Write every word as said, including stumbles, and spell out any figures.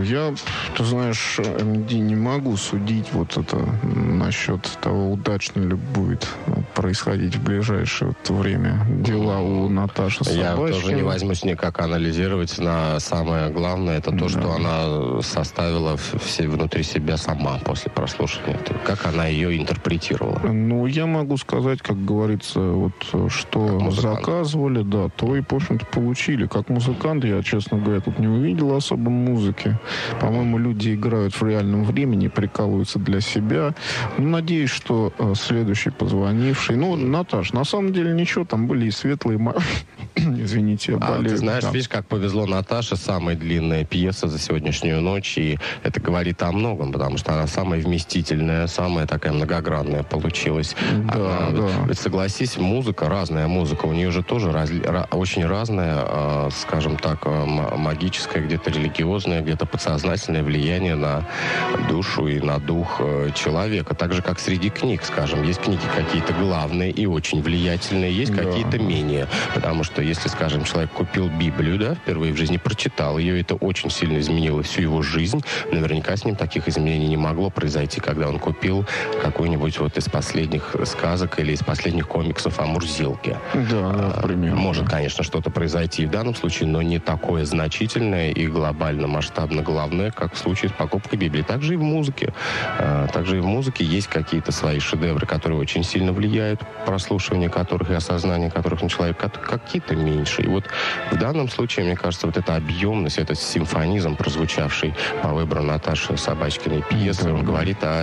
Я, ты знаешь, эм ди, не могу судить вот это насчет того, удачно ли будет происходить в ближайшее вот время дела у Наташи Собачкиной. Я тоже не возьмусь никак анализировать. На самое главное, это то, да. что она составила все внутри себя сама после прослушивания. Как она ее интерпретировала. Ну, я могу сказать, как говорится, вот что заказывали, да, то и, в общем-то, получили. Как музыкант, я, честно говоря, тут не увидел особо музыки. По-моему, люди играют в реальном времени, прикалываются для себя. Ну, надеюсь, что э, следующий позвонивший... Ну, Наташ, на самом деле ничего, там были и светлые... Извините, я болею. А ты знаешь, да. видишь, как повезло Наташе, самая длинная пьеса за сегодняшнюю ночь, и это говорит о многом, потому что она самая вместительная, самая такая многогранная получилась. Да, она, да. Ведь согласись, музыка, разная музыка, у нее же тоже раз, очень разная, э, скажем так, э, магическое, где-то религиозное, где-то подсознательное влияние на душу и на дух э, человека. Так же, как среди книг, скажем, есть книги какие-то главные и очень влиятельные, есть да. какие-то менее, потому что если, скажем, человек купил Библию, да, впервые в жизни прочитал ее, это очень сильно изменило всю его жизнь. Наверняка с ним таких изменений не могло произойти, когда он купил какой-нибудь вот из последних сказок или из последних комиксов о Мурзилке. Да, да, примерно. Может, конечно, что-то произойти и в данном случае, но не такое значительное и глобально, масштабно главное, как в случае с покупкой Библии. Также и в музыке. Также и в музыке есть какие-то свои шедевры, которые очень сильно влияют, прослушивание которых и осознание которых на человека, какие-то меньше. И вот в данном случае, мне кажется, вот эта объемность, этот симфонизм, прозвучавший по выбору Наташи Собачкиной пьесы, он говорит о